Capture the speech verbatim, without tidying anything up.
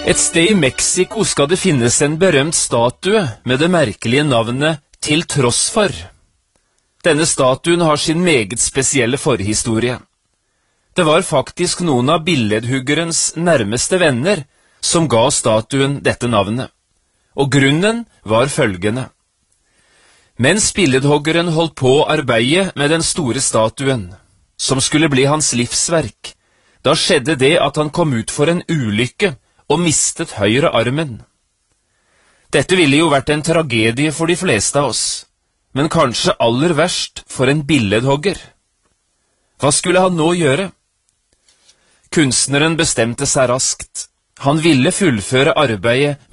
Et sted i Mexico skal det finnes en berømt statue med det merkelige navnet Til tross for. Denne statuen har sin meget spesielle forhistorie. Det var faktisk noen av billedhuggerens nærmeste venner som ga statuen dette navnet, og grunnen var følgende. Mens billedhuggeren holdt på å arbeide med den store statuen, som skulle bli hans livsverk, da skjedde det at han kom ut for en ulykke og mistet høyre armen. Dette ville jo vært en tragedie for de fleste av oss, men kanskje aller verst for en billedhugger. Hva skulle han nå gjøre? Kunstneren bestemte seg raskt. Han ville fullføre arbeidet